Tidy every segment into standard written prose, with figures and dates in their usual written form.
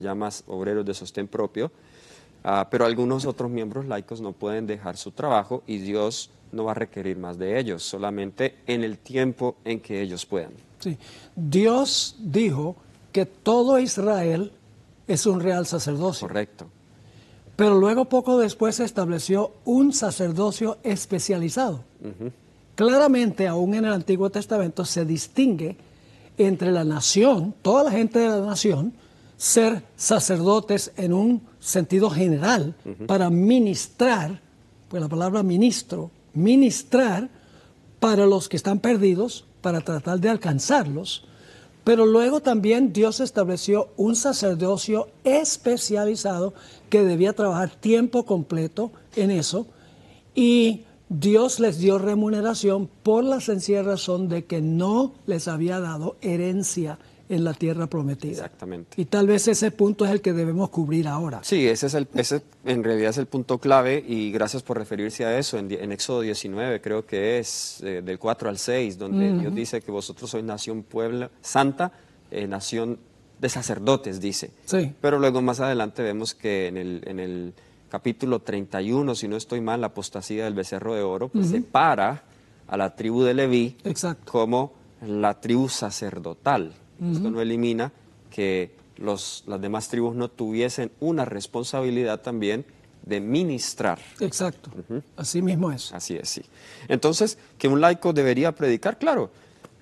llamas obreros de sostén propio, pero algunos otros miembros laicos no pueden dejar su trabajo y Dios no va a requerir más de ellos, solamente en el tiempo en que ellos puedan. Sí. Dios dijo que todo Israel es un real sacerdocio. Correcto. Pero luego poco después se estableció un sacerdocio especializado. Claramente, aún en el Antiguo Testamento, se distingue entre la nación, toda la gente de la nación, ser sacerdotes en un sentido general para ministrar, pues la palabra ministro, ministrar para los que están perdidos, para tratar de alcanzarlos. Pero luego también Dios estableció un sacerdocio especializado que debía trabajar tiempo completo en eso, y Dios les dio remuneración por la sencilla razón de que no les había dado herencia en la tierra prometida. Exactamente. Y tal vez ese punto es el que debemos cubrir ahora. Sí, ese en realidad es el punto clave, y gracias por referirse a eso. En Éxodo 19 creo que es del 4 al 6, donde Dios dice que vosotros sois nación pueblo santa, nación de sacerdotes, dice. Sí. Pero luego más adelante vemos que en el capítulo 31, si no estoy mal, la apostasía del becerro de oro, pues separa a la tribu de Leví Exacto. como la tribu sacerdotal. Esto no elimina que las demás tribus no tuviesen una responsabilidad también de ministrar. Exacto. Así mismo es. Así es, sí. Entonces, que un laico debería predicar, claro,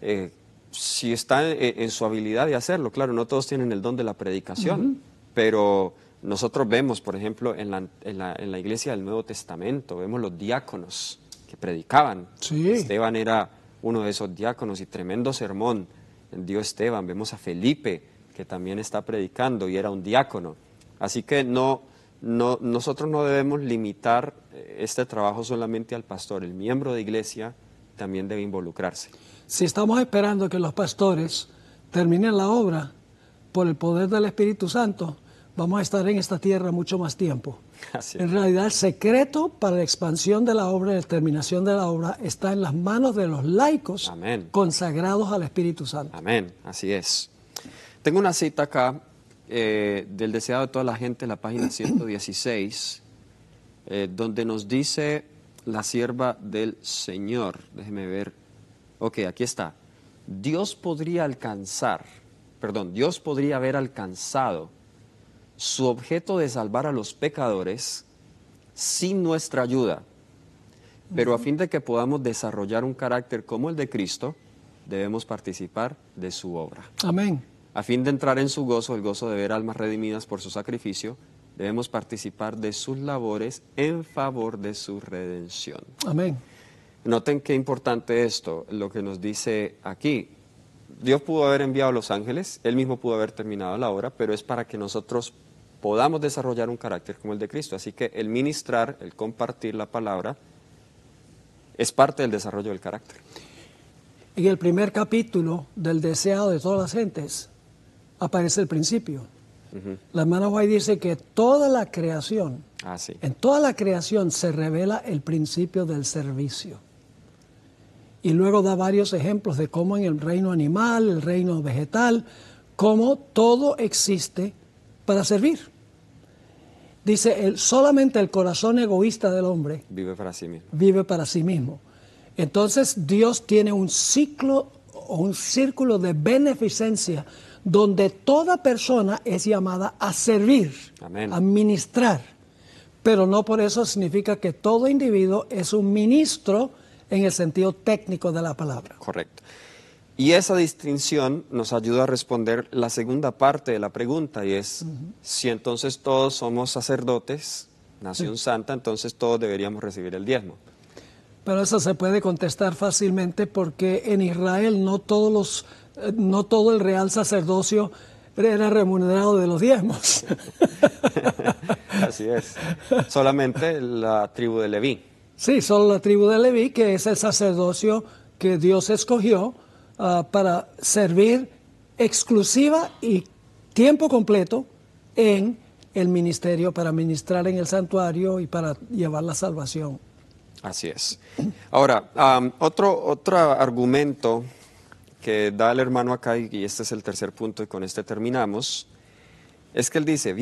si está en su habilidad de hacerlo, claro, no todos tienen el don de la predicación, pero nosotros vemos, por ejemplo, en la iglesia del Nuevo Testamento, vemos los diáconos que predicaban. Sí. Esteban era uno de esos diáconos, y tremendo sermón dio Esteban. Vemos a Felipe, que también está predicando y era un diácono. Así que nosotros no debemos limitar este trabajo solamente al pastor. El miembro de iglesia también debe involucrarse. Si estamos esperando que los pastores terminen la obra por el poder del Espíritu Santo, vamos a estar en esta tierra mucho más tiempo. Así es. En realidad, el secreto para la expansión de la obra y la terminación de la obra está en las manos de los laicos. Amén. Consagrados al Espíritu Santo. Amén, así es. Tengo una cita acá del deseado de toda la gente, la página 116, donde nos dice la sierva del Señor. Déjeme ver. Ok, aquí está. Dios podría haber alcanzado su objeto de salvar a los pecadores sin nuestra ayuda, pero a fin de que podamos desarrollar un carácter como el de Cristo, debemos participar de su obra. Amén. A fin de entrar en su gozo, el gozo de ver almas redimidas por su sacrificio, debemos participar de sus labores en favor de su redención. Amén. Noten qué importante esto, lo que nos dice aquí. Dios pudo haber enviado a los ángeles, Él mismo pudo haber terminado la obra, pero es para que nosotros podamos desarrollar un carácter como el de Cristo. Así que el ministrar, el compartir la palabra, es parte del desarrollo del carácter. En el primer capítulo del deseado de todas las gentes aparece el principio. La hermana White dice que toda la creación, Sí. en toda la creación se revela el principio del servicio. Y luego da varios ejemplos de cómo en el reino animal, el reino vegetal, cómo todo existe para servir. Dice, solamente el corazón egoísta del hombre Vive para sí mismo. vive para sí mismo. Entonces Dios tiene un ciclo o un círculo de beneficencia donde toda persona es llamada a servir, Amén. a ministrar. Pero no por eso significa que todo individuo es un ministro en el sentido técnico de la palabra. Correcto. Y esa distinción nos ayuda a responder la segunda parte de la pregunta, y es, si entonces todos somos sacerdotes, nación santa, entonces todos deberíamos recibir el diezmo. Pero eso se puede contestar fácilmente porque en Israel no todo el real sacerdocio era remunerado de los diezmos. Así es. Solamente la tribu de Leví. Sí, solo la tribu de Leví, que es el sacerdocio que Dios escogió para servir exclusiva y tiempo completo en el ministerio, para ministrar en el santuario y para llevar la salvación. Así es. Ahora, otro argumento que da el hermano acá, y este es el tercer punto y con este terminamos, Es que él dice,